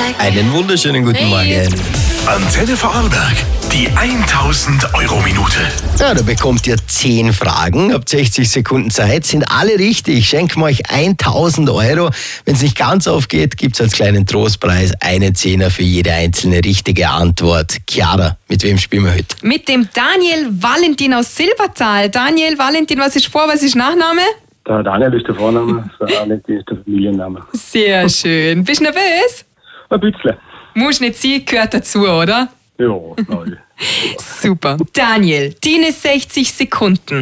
Einen wunderschönen guten Morgen. Antenne Vorarlberg, die 1000-Euro-Minute. Ja, da bekommt ihr 10 Fragen, habt 60 Sekunden Zeit, sind alle richtig. Schenken wir euch 1000 Euro. Wenn es nicht ganz aufgeht, gibt es als kleinen Trostpreis einen Zehner für jede einzelne richtige Antwort. Chiara, mit wem spielen wir heute? Mit dem Daniel Valentin aus Silbertal. Daniel Valentin, was ist Vor-, was ist Nachname? Der Daniel ist der Vorname, der Valentin ist der Familienname. Sehr schön. Bist du nervös? Ein bisschen. Muss nicht sein, gehört dazu, oder? Ja, nein. Super. Daniel, deine 60 Sekunden